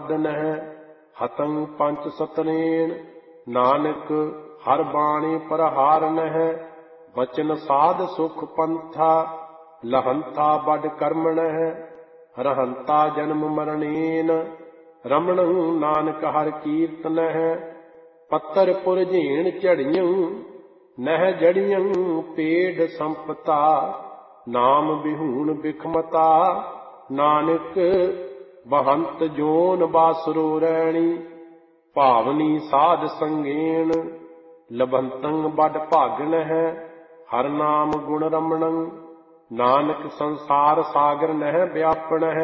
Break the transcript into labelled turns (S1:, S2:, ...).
S1: बदन है। हतं पंच सतनेन नानक हर बाणी प्रहारन है। बचन साध सुख पंथा लहंता बड कर्मण है। रहंता जन्म मरणेन रमण नानक हर कीर्तन है। पत्तर पुर झीण झड़ियं नह जड़ियं पेड़ संपता। नाम बिहूण बिखमता नानक बहंत जोन बासुरो रैणी। भावनी साध संगेन लभंतं बड भागन है। हर नाम गुण रमणं नानक संसार सागर नह व्यापन है।